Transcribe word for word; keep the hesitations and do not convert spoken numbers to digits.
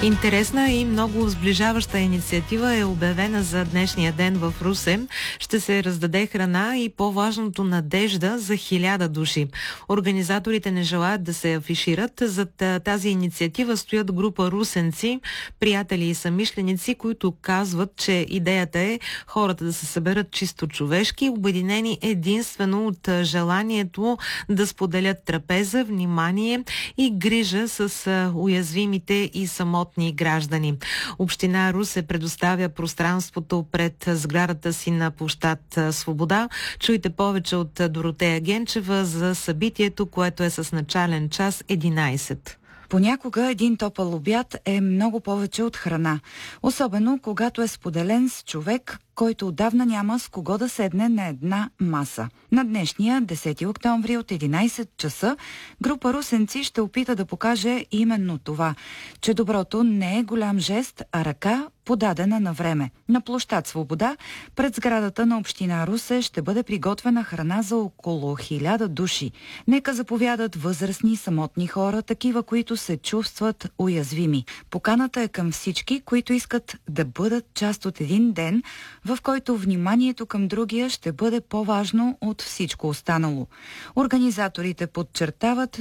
Интересна и много сближаваща инициатива е обявена за днешния ден в Русе. Ще се раздаде храна и по-важното надежда за хиляда души. Организаторите не желаят да се афишират. Зад тази инициатива стоят група русенци, приятели и съмишленици, които казват, че идеята е хората да се съберат чисто човешки, обединени единствено от желанието да споделят трапеза, внимание и грижа с уязвимите и самотни граждани. Община Русе предоставя пространството пред сградата си на площад Свобода. Чуйте повече от Доротея Генчева за събитието, което е с начален час единайсет. Понякога един топъл обяд е много повече от храна, особено когато е споделен с човек, който отдавна няма с кого да седне на една маса. На днешния десети октомври от единайсет часа група русенци ще опита да покаже именно това, че доброто не е голям жест, а ръка подадена на време. На площад Свобода, пред сградата на община Русе, ще бъде приготвена храна за около хиляда души. Нека заповядат възрастни самотни хора, такива, които се чувстват уязвими. Поканата е към всички, които искат да бъдат част от един ден, в който вниманието към другия ще бъде по-важно от всичко останало. Организаторите подчертават,